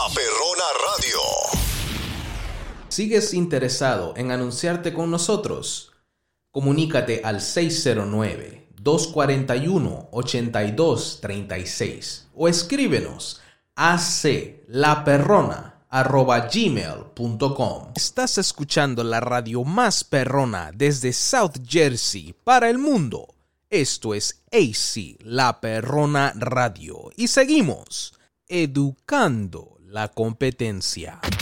Perrona Radio. ¿Sigues interesado en anunciarte con nosotros? Comunícate al 609-241-8236 o escríbenos a aclaperrona@gmail.com. Estás escuchando la radio más perrona desde South Jersey para el mundo. Esto es AC La Perrona Radio y seguimos educando la competencia.